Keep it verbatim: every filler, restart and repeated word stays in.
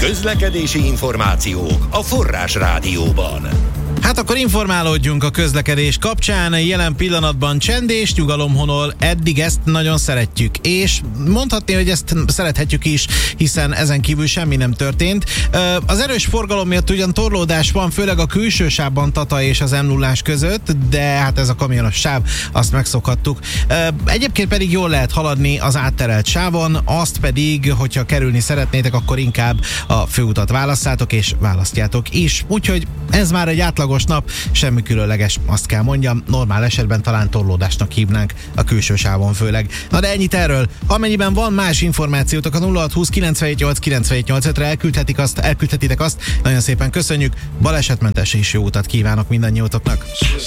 Közlekedési információk a Forrás Rádióban. Hát akkor informálódjunk a közlekedés kapcsán. Jelen pillanatban csend és nyugalom honol, eddig ezt nagyon szeretjük, és mondhatni, hogy ezt szerethetjük is, hiszen ezen kívül semmi nem történt. Az erős forgalom miatt ugyan torlódás van, főleg a külső sávban Tata és az em nullás között, de hát ez a kamionos sáv, azt megszokhattuk. Egyébként pedig jól lehet haladni az átterelt sávon, azt pedig, hogyha kerülni szeretnétek, akkor inkább a főutat válasszátok, és választjátok is. Úgyhogy ez már egy átlagos nap, semmi különleges, azt kell mondjam, normál esetben talán torlódásnak hívnánk a külső sávon főleg. Na de ennyit erről. Amennyiben van más információtok, a nulla hat húsz kilencvenhét nyolc kilencvenhét nyolcra elküldhetik azt, elküldhetitek azt, nagyon szépen köszönjük, balesetmentes és jó utat kívánok mindannyiótoknak.